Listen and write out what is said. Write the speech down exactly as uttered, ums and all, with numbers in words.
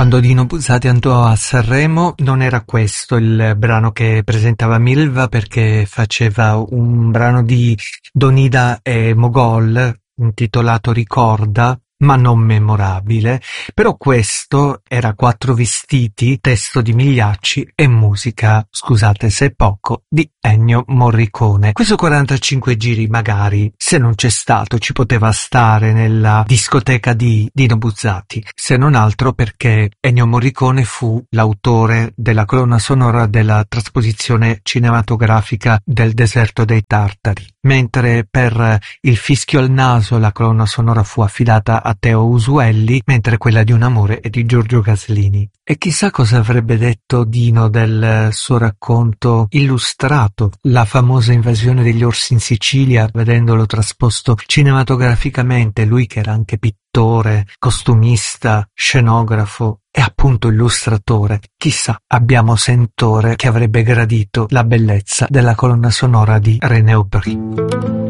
Quando Dino Buzzati andò a Sanremo non era questo il brano che presentava Milva, perché faceva un brano di Donida e Mogol intitolato Ricorda, ma non memorabile. Però questo era Quattro Vestiti, testo di Migliacci e musica, scusate se è poco, di Ennio Morricone. Questo quarantacinque giri magari, se non c'è stato, ci poteva stare nella discoteca di Dino Buzzati, se non altro perché Ennio Morricone fu l'autore della colonna sonora della trasposizione cinematografica del Deserto dei Tartari, mentre per Il fischio al naso la colonna sonora fu affidata a Teo Usuelli, mentre quella di Un amore è di Giorgio Gaslini. E chissà cosa avrebbe detto Dino del suo racconto illustrato, la famosa invasione degli orsi in Sicilia, vedendolo trasposto cinematograficamente, lui che era anche pittore, costumista, scenografo e appunto illustratore. Chissà, abbiamo sentore che avrebbe gradito la bellezza della colonna sonora di René Aubry.